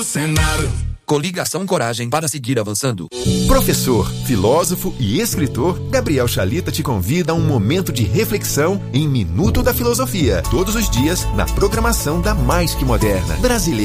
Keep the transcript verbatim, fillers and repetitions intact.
do Senado. Coligação Coragem para seguir avançando. Professor, filósofo e escritor, Gabriel Chalita te convida a um momento de reflexão em Minuto da Filosofia, todos os dias na programação da Mais Que Moderna Brasileira.